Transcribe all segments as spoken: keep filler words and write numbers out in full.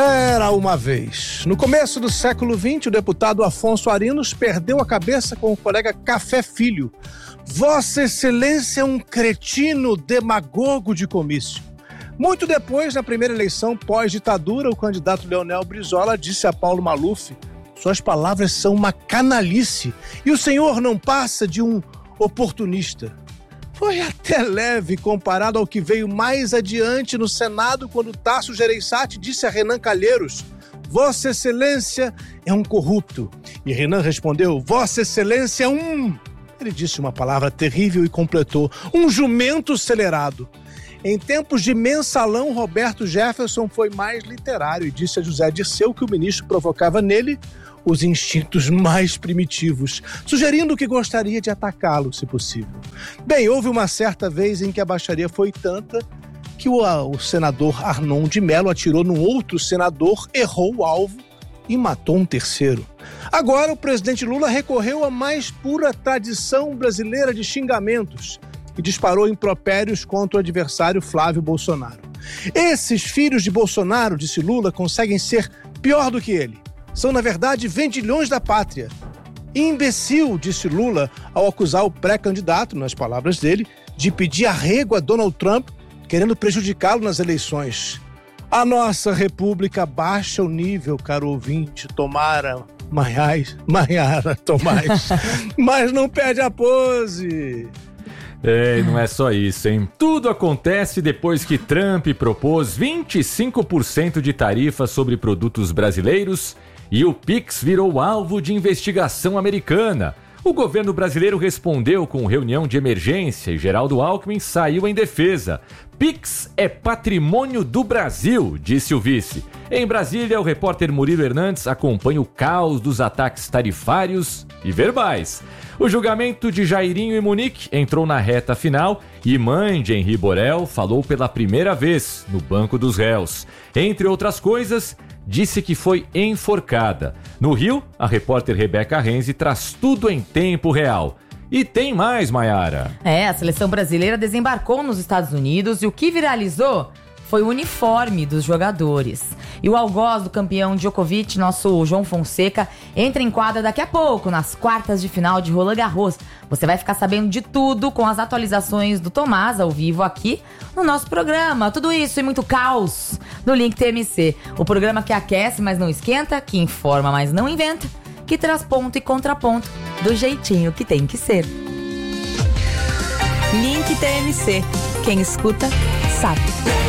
Era uma vez. No começo do século vinte, o deputado Afonso Arinos perdeu a cabeça com o colega Café Filho. Vossa Excelência é um cretino demagogo de comício. Muito depois, na primeira eleição pós-ditadura, o candidato Leonel Brizola disse a Paulo Maluf: suas palavras são uma canalice e o senhor não passa de um oportunista. Foi até leve comparado ao que veio mais adiante no Senado, quando Tasso Gereissati disse a Renan Calheiros: Vossa Excelência é um corrupto. E Renan respondeu: Vossa Excelência é um... Ele disse uma palavra terrível e completou: um jumento acelerado. Em tempos de mensalão, Roberto Jefferson foi mais literário e disse a José Dirceu que o ministro provocava nele os instintos mais primitivos, sugerindo que gostaria de atacá-lo, se possível. Bem, houve uma certa vez em que a baixaria foi tanta que o, o senador Arnon de Mello atirou num outro senador, errou o alvo e matou um terceiro. Agora o presidente Lula recorreu à mais pura tradição brasileira de xingamentos e disparou impropérios contra o adversário Flávio Bolsonaro. Esses filhos de Bolsonaro, disse Lula, conseguem ser pior do que ele. São, na verdade, vendilhões da pátria. Imbecil, disse Lula, ao acusar o pré-candidato, nas palavras dele, de pedir arrego a Donald Trump, querendo prejudicá-lo nas eleições. A nossa república baixa o nível, caro ouvinte, tomara, Maiás, Maiara, Tomás, mas não perde a pose. É, não é só isso, hein? Tudo acontece depois que Trump propôs vinte e cinco por cento de tarifa sobre produtos brasileiros e o Pix virou alvo de investigação americana. O governo brasileiro respondeu com reunião de emergência e Geraldo Alckmin saiu em defesa. Pix é patrimônio do Brasil, disse o vice. Em Brasília, o repórter Murilo Hernandes acompanha o caos dos ataques tarifários e verbais. O julgamento de Jairinho e Munique entrou na reta final e mãe de Henri Borel falou pela primeira vez no banco dos réus. Entre outras coisas, disse que foi enforcada. No Rio, a repórter Rebeca Renzi traz tudo em tempo real. E tem mais, Maiara. É, a seleção brasileira desembarcou nos Estados Unidos e o que viralizou foi o uniforme dos jogadores. E o algoz do campeão Djokovic, nosso João Fonseca, entra em quadra daqui a pouco, nas quartas de final de Roland Garros. Você vai ficar sabendo de tudo com as atualizações do Tomás ao vivo aqui no nosso programa. Tudo isso e muito caos no Link T M C. O programa que aquece, mas não esquenta, que informa, mas não inventa, que traz ponto e contraponto do jeitinho que tem que ser. Link T M C. Quem escuta, sabe.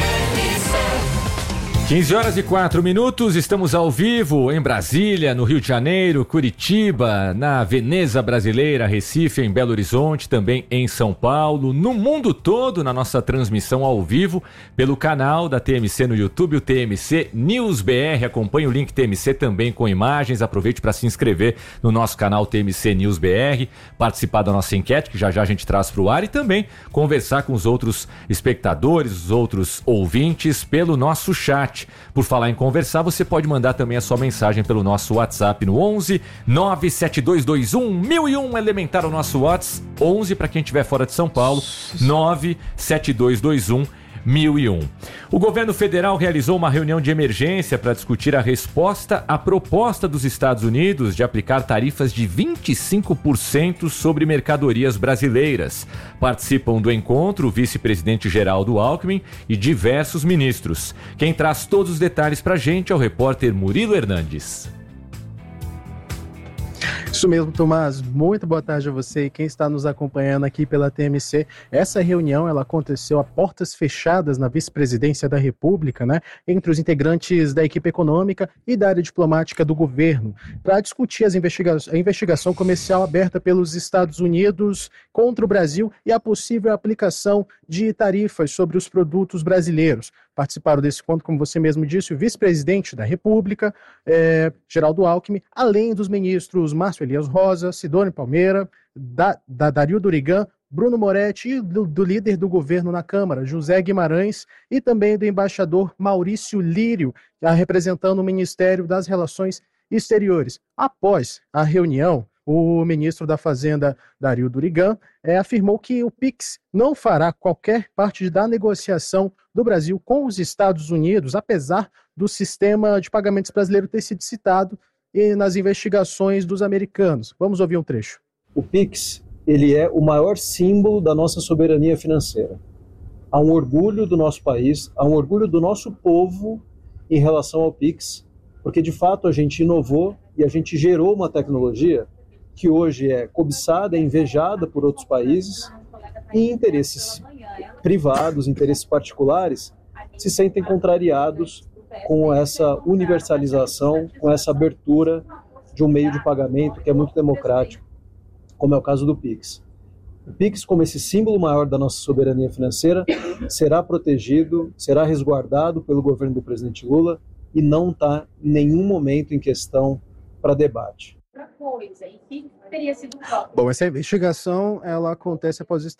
quinze horas e quatro minutos, estamos ao vivo em Brasília, no Rio de Janeiro, Curitiba, na Veneza Brasileira, Recife, em Belo Horizonte, também em São Paulo, no mundo todo, na nossa transmissão ao vivo, pelo canal da T M C no YouTube, o T M C News B R. Acompanhe o Link T M C também com imagens, aproveite para se inscrever no nosso canal T M C News B R, participar da nossa enquete, que já já a gente traz para o ar, e também conversar com os outros espectadores, os outros ouvintes, pelo nosso chat. Por falar em conversar, você pode mandar também a sua mensagem pelo nosso WhatsApp no onze nove sete dois dois um mil e um, elementar o nosso WhatsApp, onze para quem estiver fora de São Paulo, nove sete dois dois um mil e um. O governo federal realizou uma reunião de emergência para discutir a resposta à proposta dos Estados Unidos de aplicar tarifas de vinte e cinco por cento sobre mercadorias brasileiras. Participam do encontro o vice-presidente Geraldo Alckmin e diversos ministros. Quem traz todos os detalhes para a gente é o repórter Murilo Hernandes. Isso mesmo, Tomás. Muito boa tarde a você e quem está nos acompanhando aqui pela T M C. Essa reunião ela aconteceu a portas fechadas na vice-presidência da República, né, entre os integrantes da equipe econômica e da área diplomática do governo, para discutir as investiga- a investigação comercial aberta pelos Estados Unidos contra o Brasil e a possível aplicação de tarifas sobre os produtos brasileiros. Participaram desse encontro, como você mesmo disse, o vice-presidente da República, é, Geraldo Alckmin, além dos ministros Márcio Elias Rosa, Sidônio Palmeira, da, da Dario Durigan, Bruno Moretti e do, do líder do governo na Câmara, José Guimarães, e também do embaixador Maurício Lírio, representando o Ministério das Relações Exteriores. Após a reunião, O ministro da Fazenda, Dario Durigan, é, afirmou que o Pix não fará qualquer parte da negociação do Brasil com os Estados Unidos, apesar do sistema de pagamentos brasileiro ter sido citado e nas investigações dos americanos. Vamos ouvir um trecho. O Pix, ele é o maior símbolo da nossa soberania financeira. Há um orgulho do nosso país, há um orgulho do nosso povo em relação ao Pix, porque de fato a gente inovou e a gente gerou uma tecnologia que hoje é cobiçada, é invejada por outros países, e interesses privados, interesses particulares, se sentem contrariados com essa universalização, com essa abertura de um meio de pagamento que é muito democrático, como é o caso do Pix. O Pix, como esse símbolo maior da nossa soberania financeira, será protegido, será resguardado pelo governo do presidente Lula e não está em nenhum momento em questão para debate. Bom, essa investigação ela acontece após